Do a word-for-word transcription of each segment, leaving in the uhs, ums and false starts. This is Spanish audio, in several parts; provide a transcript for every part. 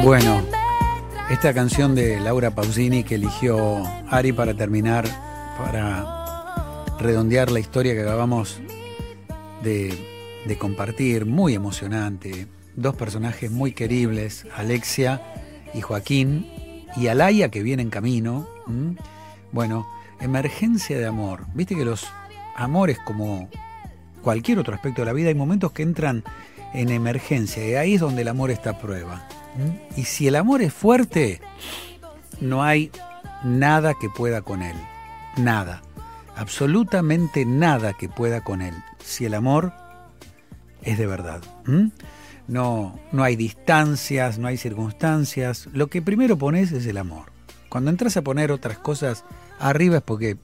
Bueno, esta canción de Laura Pausini que eligió Ari para terminar, para redondear la historia que acabamos de, de compartir, muy emocionante. Dos personajes muy queribles, Alexia y Joaquín, y Alaya que viene en camino. ¿Mm? Bueno, emergencia de amor. Viste que los amores, como cualquier otro aspecto de la vida, hay momentos que entran en emergencia, y ahí es donde el amor está a prueba. ¿Mm? Y si el amor es fuerte, no hay nada que pueda con él. Nada. Absolutamente nada que pueda con él. Si el amor es de verdad. ¿Mm? No, no hay distancias, no hay circunstancias. Lo que primero pones es el amor. Cuando entras a poner otras cosas arriba es porque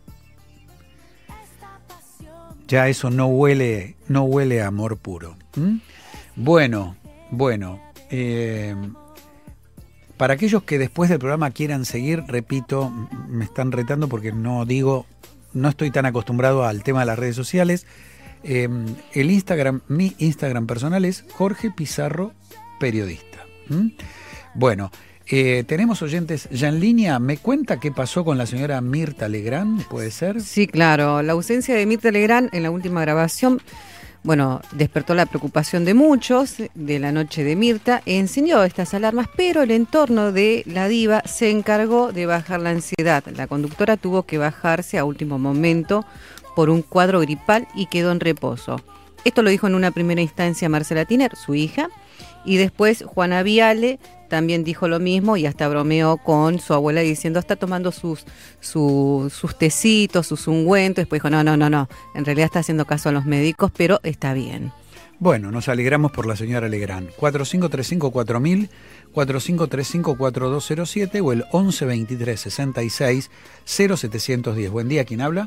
ya eso no huele, no huele a amor puro. ¿Mm? Bueno, bueno. Eh, para aquellos que después del programa quieran seguir, repito, me están retando porque no digo, no estoy tan acostumbrado al tema de las redes sociales. Eh, el Instagram, mi Instagram personal es Jorge Pizarro Periodista. ¿Mm? Bueno, eh, tenemos oyentes ya en línea. ¿Me cuenta qué pasó con la señora Mirta Legrand? ¿Puede ser? Sí, claro. La ausencia de Mirta Legrand en la última grabación, bueno, despertó la preocupación de muchos de la noche de Mirta, encendió estas alarmas, pero el entorno de la diva se encargó de bajar la ansiedad. La conductora tuvo que bajarse a último momento por un cuadro gripal y quedó en reposo. Esto lo dijo en una primera instancia Marcela Tiner, su hija, y después Juana Viale también dijo lo mismo y hasta bromeó con su abuela diciendo está tomando sus, sus, sus tecitos, sus ungüentos. Después dijo no, no, no, no, en realidad está haciendo caso a los médicos, pero está bien. Bueno, nos alegramos por la señora Legrand. cuatro cinco tres cinco cuatro mil, cuatro cinco tres cinco cuatro dos cero siete o el once veintitrés sesenta y seis cero setecientos diez. Buen día, ¿quién habla?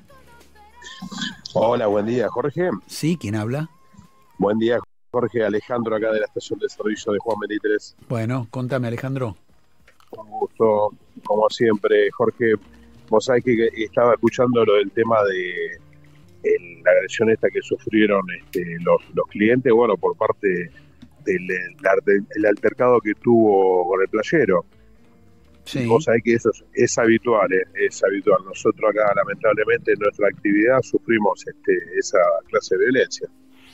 Hola, buen día, Jorge. Sí, ¿quién habla? Buen día, Jorge. Alejandro, acá de la estación de servicio de Juan veintitrés. Bueno, contame, Alejandro. Un gusto, como siempre, Jorge. Vos sabés que estaba escuchando lo del tema de el, la agresión esta que sufrieron este, los, los clientes, bueno, por parte del el, el altercado que tuvo con el playero. Sí. Vos sabés que eso es, es habitual, eh, es habitual. Nosotros acá, lamentablemente, en nuestra actividad sufrimos este, esa clase de violencia.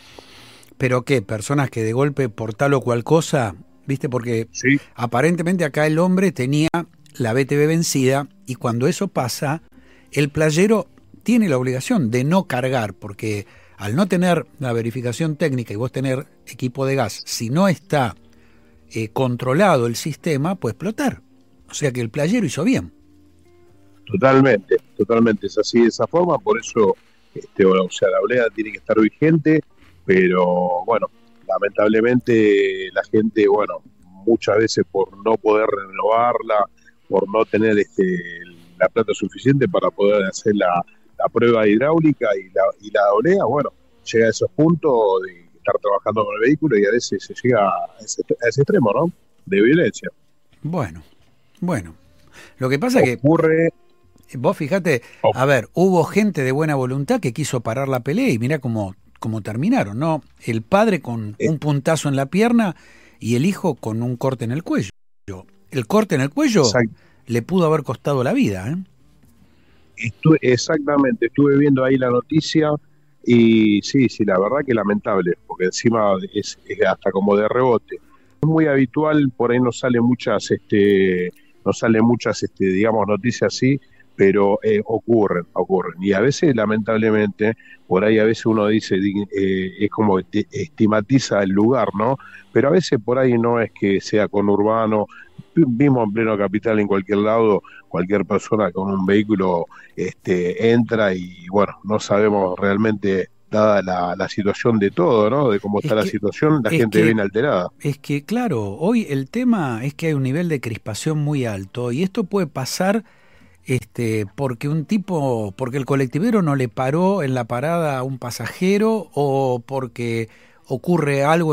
¿Pero qué? ¿Personas que de golpe por tal o cual cosa? ¿Viste? Porque sí. Aparentemente acá el hombre tenía la B T V vencida y cuando eso pasa, el playero tiene la obligación de no cargar, porque al no tener la verificación técnica y vos tener equipo de gas, si no está eh, controlado el sistema, puede explotar. O sea que el playero hizo bien. Totalmente, totalmente. Es así de esa forma, por eso este, o sea, la OLEA tiene que estar vigente. Pero bueno, lamentablemente la gente, bueno, muchas veces por no poder renovarla, por no tener este, la plata suficiente para poder hacer la, la prueba hidráulica y la, y la olea, bueno, llega a esos puntos de estar trabajando con el vehículo y a veces se llega a ese, a ese extremo, ¿no? De violencia. Bueno, bueno. Lo que pasa es ocurre... que, vos fijate, a ver, hubo gente de buena voluntad que quiso parar la pelea y mirá cómo... como terminaron, ¿no? El padre con un puntazo en la pierna y el hijo con un corte en el cuello. El corte en el cuello Exact- le pudo haber costado la vida, ¿eh? Estuve, exactamente, estuve viendo ahí la noticia y sí, sí, la verdad que lamentable, porque encima es, es hasta como de rebote. Es muy habitual, por ahí no sale muchas, este, no sale muchas, este, digamos, noticias así, pero eh, ocurren, ocurren. Y a veces, lamentablemente, por ahí a veces uno dice, eh, es como que estigmatiza el lugar, ¿no? Pero a veces por ahí no es que sea conurbano, mismo en pleno capital, en cualquier lado, cualquier persona con un vehículo este, entra y, bueno, no sabemos realmente, dada la, la situación de todo, ¿no? De cómo está es la que, situación, la gente que, viene alterada. Es que, claro, hoy el tema es que hay un nivel de crispación muy alto y esto puede pasar... Este, porque un tipo, porque el colectivero no le paró en la parada a un pasajero o porque ocurre algo